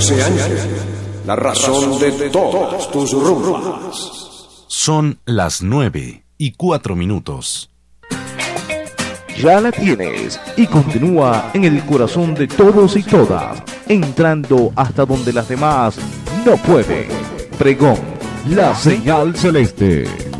Oceánica, la razón de todas tus rumbas. Son las 9:04. Ya la tienes y continúa en el corazón de todos y todas, entrando hasta donde las demás no pueden. Pregón, la señal celeste.